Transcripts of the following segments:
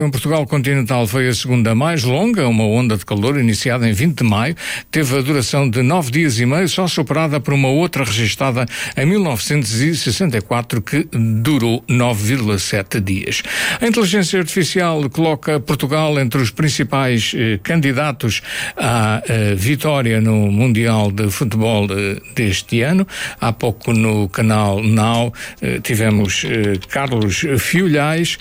Em Portugal continental foi a segunda mais longa, uma onda de calor iniciada em 20 de maio, teve a duração de 9 dias e meio, só superada por uma outra registada em 1964, que durou 9,7 dias. A inteligência artificial coloca Portugal entre os principais candidatos à vitória no Mundial de Futebol deste ano. Há pouco no canal Now tivemos Carlos Fiolhais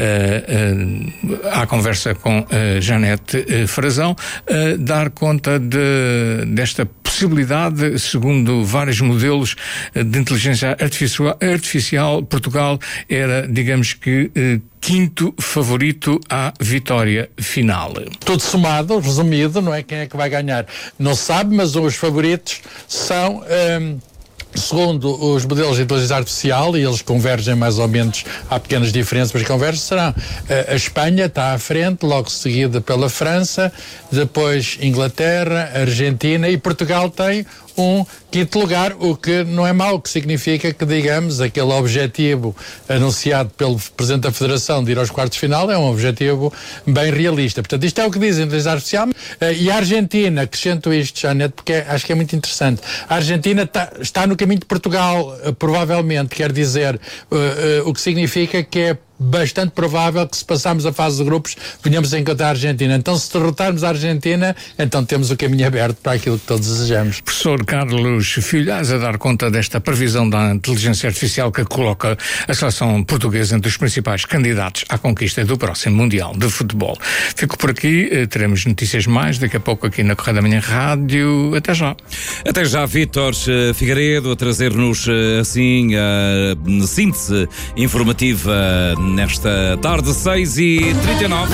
à conversa com Janete Frazão, dar conta desta possibilidade. Segundo vários modelos de inteligência artificial, Portugal era, digamos que, quinto favorito à vitória final. Tudo somado, resumido, não é? Quem é que vai ganhar? Não se sabe, mas os favoritos são... Segundo os modelos de inteligência artificial, e eles convergem mais ou menos, há pequenas diferenças, mas convergem, serão a Espanha está à frente, logo seguida pela França, depois Inglaterra, Argentina, e Portugal tem um quinto lugar, o que não é mau, o que significa que, digamos, aquele objetivo anunciado pelo Presidente da Federação de ir aos quartos de final é um objetivo bem realista. Portanto, isto é o que diz a inteligência artificial. E a Argentina, acrescento isto, Janete, porque acho que é muito interessante. A Argentina está no caminho de Portugal, provavelmente, quer dizer, o que significa que é bastante provável que, se passarmos a fase de grupos, venhamos a encontrar a Argentina. Então, se derrotarmos a Argentina, então temos o caminho aberto para aquilo que todos desejamos. Professor Carlos Fiolhais a dar conta desta previsão da inteligência artificial que coloca a seleção portuguesa entre os principais candidatos à conquista do próximo Mundial de Futebol. Fico por aqui, teremos notícias mais daqui a pouco aqui na Correia da Manhã Rádio. Até já. Até já, Vítor Figueiredo, a trazer-nos assim a síntese informativa nesta tarde, 6h39.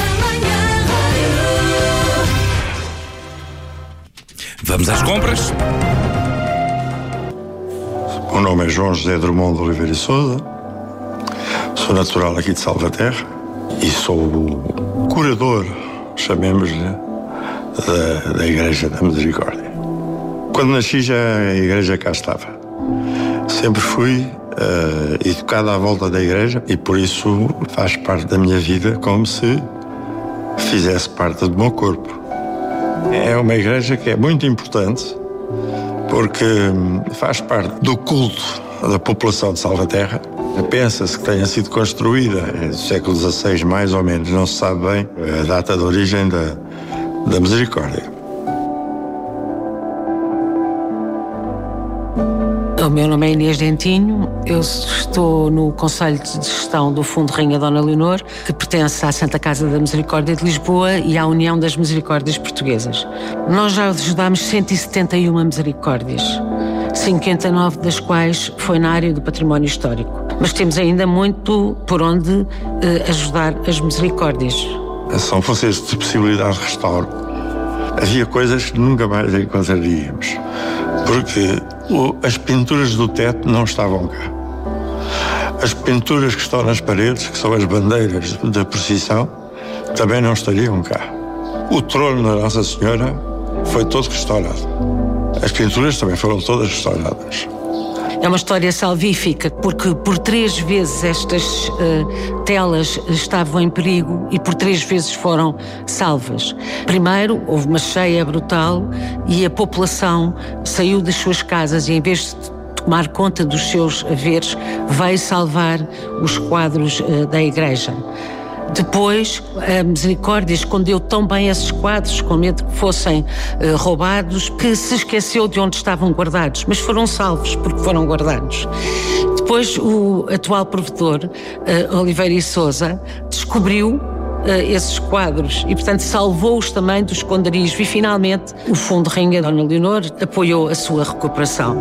Vamos às compras. O meu nome é João José Drummond de Oliveira e Sousa, sou natural aqui de Salvaterra e sou o curador, chamemos-lhe, da Igreja da Misericórdia. Quando nasci já a igreja cá estava. Sempre fui educado à volta da igreja e por isso faz parte da minha vida como se fizesse parte do meu corpo. É uma igreja que é muito importante porque faz parte do culto da população de Salvaterra. Pensa-se que tenha sido construída no século XVI, mais ou menos, não se sabe bem a data de origem da Misericórdia. O meu nome é Inês Dentinho, eu estou no Conselho de Gestão do Fundo Rainha Dona Leonor, que pertence à Santa Casa da Misericórdia de Lisboa e à União das Misericórdias Portuguesas. Nós já ajudámos 171 misericórdias, 59 das quais foi na área do património histórico. Mas temos ainda muito por onde ajudar as misericórdias. Se não fosse esta possibilidade de restauro, havia coisas que nunca mais encontraríamos, porque as pinturas do teto não estavam cá. As pinturas que estão nas paredes, que são as bandeiras da procissão, também não estariam cá. O trono da Nossa Senhora foi todo restaurado. As pinturas também foram todas restauradas. É uma história salvífica, porque por 3 vezes estas telas estavam em perigo e por 3 vezes foram salvas. Primeiro, houve uma cheia brutal e a população saiu das suas casas e, em vez de tomar conta dos seus haveres, veio salvar os quadros da igreja. Depois, a Misericórdia escondeu tão bem esses quadros, com medo que fossem roubados, que se esqueceu de onde estavam guardados, mas foram salvos porque foram guardados. Depois, o atual provedor, Oliveira e Sousa, descobriu esses quadros e, portanto, salvou-os também do esconderijo e, finalmente, o Fundo Rainha Dona Leonor apoiou a sua recuperação.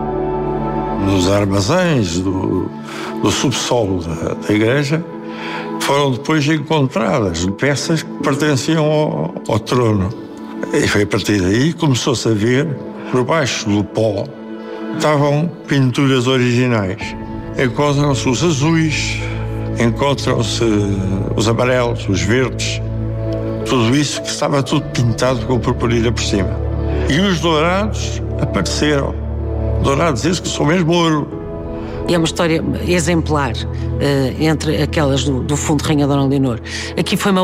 Nos armazéns do subsolo da igreja, foram depois encontradas peças que pertenciam ao trono. E foi a partir daí que começou-se a ver, por baixo do pó, estavam pinturas originais. Encontram-se os azuis, encontram-se os amarelos, os verdes, tudo isso que estava tudo pintado com purpurina por cima. E os dourados apareceram. Dourados esses que são mesmo ouro. E é uma história exemplar entre aquelas do Fundo Rainha Dona Leonor. Aqui foi uma